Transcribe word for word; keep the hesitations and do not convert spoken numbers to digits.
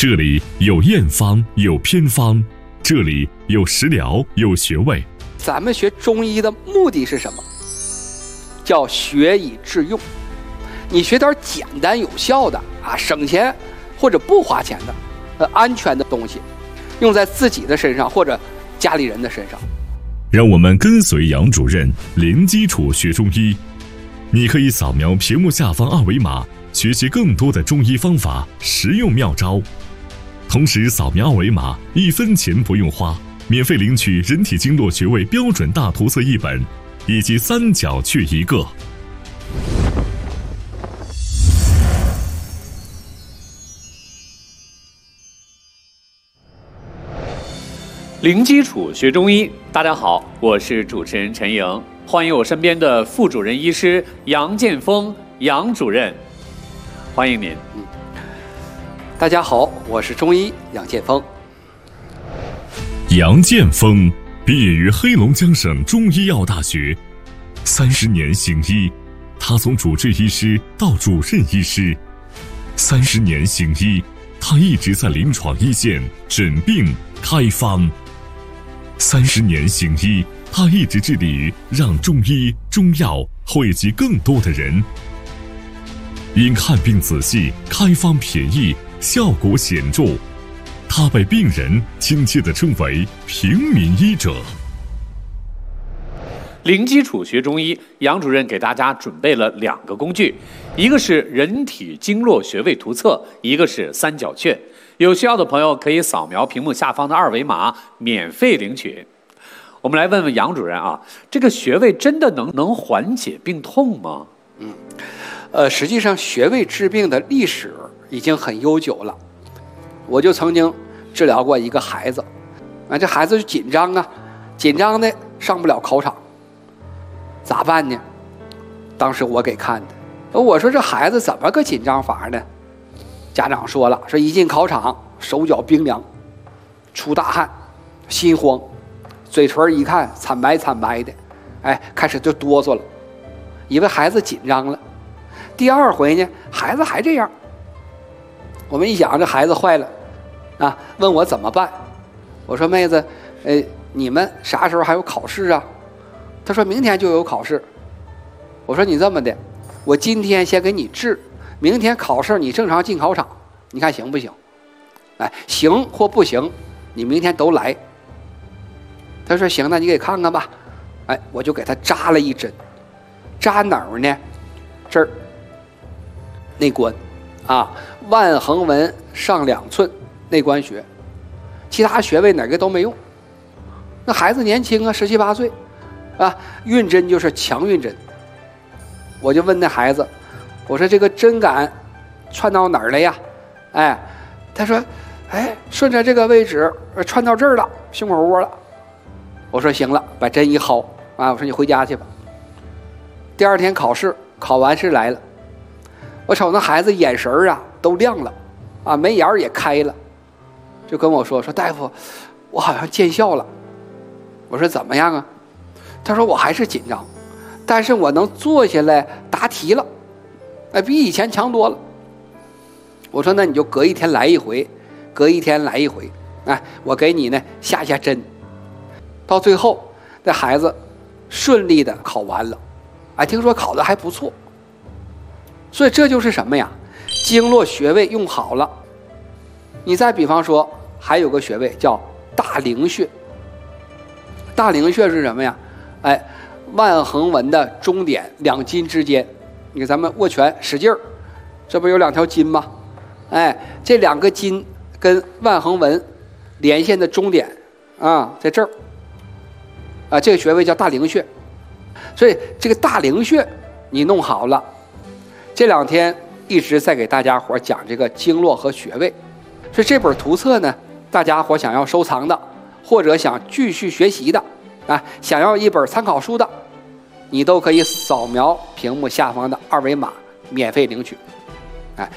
这里有验方，有偏方，这里有食疗，有穴位。 咱们学中医的目的是什么？叫学以致用。你学点简单有效的啊，省钱或者不花钱的，呃，安全的东西，用在自己的身上或者家里人的身上。 让我们跟随杨主任零基础学中医。你可以扫描屏幕下方二维码，学习更多的中医方法、实用妙招。同时扫描二维码，一分钱不用花，免费领取人体经络穴位标准大图册一本，以及三角穴一个。 零基础学中医，大家好，我是主持人陈莹，欢迎我身边的副主任医师杨建峰杨主任，欢迎您。 嗯，大家好，我是中医杨建峰。 杨建峰毕业于黑龙江省中医药大学，三十年行医，他从主治医师到主任医师，三十年行医，他一直在临床一线诊病开方。三十年行医，他一直致力于让中医中药惠及更多的人。因看病仔细，开方便宜，效果显著，他被病人亲切地称为平民医者。 零基础学中医，杨主任给大家准备了两个工具，一个是人体经络穴位图册，一个是三角穴。有需要的朋友可以扫描屏幕下方的二维码，免费领取。我们来问问杨主任啊，这个穴位真的能能缓解病痛吗？ 嗯，呃，实际上穴位治病的历史已经很悠久了。我就曾经治疗过一个孩子，啊，这孩子就紧张啊，紧张的上不了考场，咋办呢？当时我给看的，我说这孩子怎么个紧张法呢？家长说了，说一进考场手脚冰凉，出大汗，心慌，嘴唇一看惨白惨白的，哎，开始就哆嗦了，以为孩子紧张了。第二回呢，孩子还这样。我们一想这孩子坏了啊，问我怎么办。我说妹子，呃，你们啥时候还有考试啊？他说明天就有考试。我说你这么的，我今天先给你治，明天考试你正常进考场，你看行不行？哎，行或不行，你明天都来。他说行，那你给看看吧。哎，我就给他扎了一针，扎哪儿呢？这儿，内关，啊，腕横纹上两寸，内关穴，其他穴位哪个都没用。那孩子年轻啊，十七八岁，啊，运针就是强运针。我就问那孩子，我说这个针感穿到哪儿了呀？哎，他说，哎，顺着这个位置穿到这儿了，胸口窝了。我说行了，把针一薅啊，我说你回家去吧。第二天考试，考完试来了，我瞅那孩子眼神啊都亮了，啊，眉眼也开了，就跟我说说大夫，我好像见效了。我说怎么样啊？他说我还是紧张，但是我能坐下来答题了，哎，比以前强多了。我说那你就隔一天来一回，隔一天来一回，哎，我给你呢下下针。到最后，这孩子顺利的考完了，哎，听说考得还不错。所以这就是什么呀？经络穴位用好了。你再比方说，还有个穴位叫大陵穴。大陵穴是什么呀？哎，腕横纹的中点两筋之间，你看咱们握拳使劲儿，这不有两条筋吗？哎，这两个筋跟腕横纹连线的中点啊，在这儿。啊，这个穴位叫大陵穴。所以这个大陵穴你弄好了，这两天一直在给大家伙讲这个经络和穴位。所以这本图册呢，大家伙想要收藏的，或者想继续学习的啊，想要一本参考书的，你都可以扫描屏幕下方的二维码免费领取。